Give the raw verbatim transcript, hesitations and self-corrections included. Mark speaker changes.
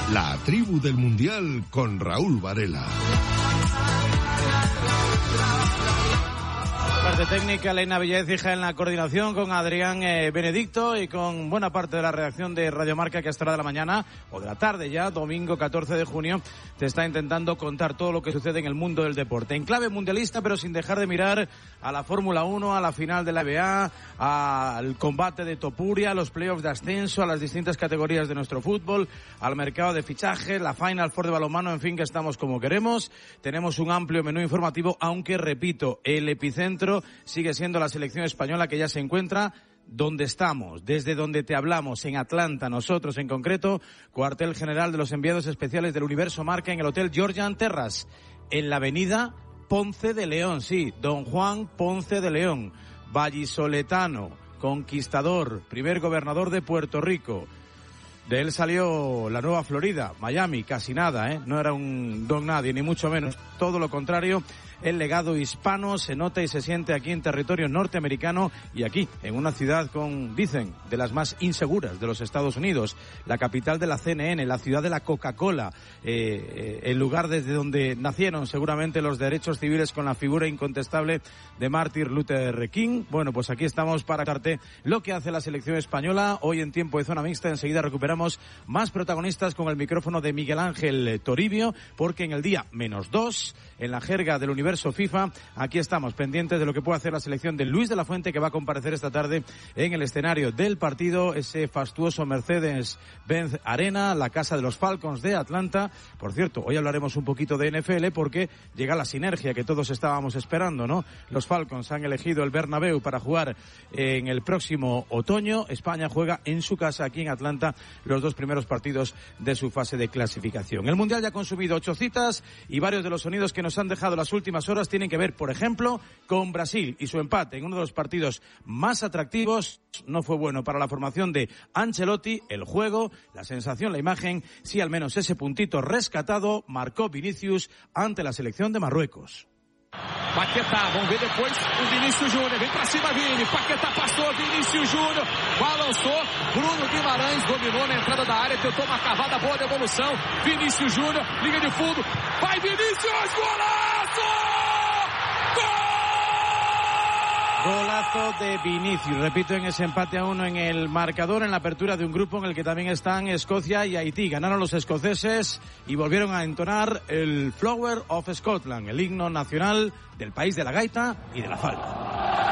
Speaker 1: La tribu del Mundial con Raúl Varela.
Speaker 2: Parte técnica, Elena Villaécija en la coordinación, con Adrián eh, Benedicto y con buena parte de la redacción de Radio Marca, que a esta hora de la mañana o de la tarde ya, domingo catorce de junio, te está intentando contar todo lo que sucede en el mundo del deporte. En clave mundialista, pero sin dejar de mirar a la Fórmula uno, a la final de la N B A, al combate de Topuria, a los playoffs de ascenso, a las distintas categorías de nuestro fútbol, al mercado de fichajes, la Final Four de balonmano, en fin, que estamos como queremos. Tenemos un amplio menú informativo, aunque, repito, el epicentro sigue siendo la selección española, que ya se encuentra donde estamos, desde donde te hablamos, en Atlanta, nosotros en concreto, cuartel general de los enviados especiales del Universo Marca, en el Hotel Georgian Terrace, en la avenida Ponce de León, sí, Don Juan Ponce de León, vallisoletano, conquistador, primer gobernador de Puerto Rico. De él salió la Nueva Florida, Miami, casi nada, ¿eh? No era un don nadie, ni mucho menos, todo lo contrario. El legado hispano se nota y se siente aquí en territorio norteamericano y aquí, en una ciudad con, dicen, de las más inseguras de los Estados Unidos, la capital de la C N N, la ciudad de la Coca-Cola, eh, eh, el lugar desde donde nacieron seguramente los derechos civiles con la figura incontestable de Martin Luther King. Bueno, pues aquí estamos para contarte lo que hace la selección española. Hoy en tiempo de zona mixta, enseguida recuperamos más protagonistas con el micrófono de Miguel Ángel Toribio, porque en el día menos dos, en la jerga del universo FIFA, aquí estamos pendientes de lo que puede hacer la selección de Luis de la Fuente, que va a comparecer esta tarde en el escenario del partido, ese fastuoso Mercedes-Benz Arena, la casa de los Falcons de Atlanta. Por cierto, hoy hablaremos un poquito de N F L porque llega la sinergia que todos estábamos esperando, ¿no? Los Falcons han elegido el Bernabéu para jugar en el próximo otoño. España juega en su casa aquí en Atlanta los dos primeros partidos de su fase de clasificación. El Mundial ya ha consumido ocho citas y varios de los sonidos que nos han dejado las últimas horas tienen que ver, por ejemplo, con Brasil y su empate en uno de los partidos más atractivos. No fue bueno para la formación de Ancelotti. El juego, la sensación, la imagen, sí, al menos ese puntito rescatado marcó Vinicius ante la selección de Marruecos.
Speaker 3: Paquetá, vamos ver depois o Vinícius Júnior, vem pra cima Vini, Paquetá passou, Vinícius Júnior, balançou, Bruno Guimarães dominou na entrada da área, tentou uma cavada boa de evolução, Vinícius Júnior, linha de fundo, vai Vinícius, golaço! ¡Gol!
Speaker 2: Golazo de Vinicius, repito, en ese empate a uno en el marcador, en la apertura de un grupo en el que también están Escocia y Haití. Ganaron los escoceses y volvieron a entonar el Flower of Scotland, el himno nacional del país de la gaita y de la falda.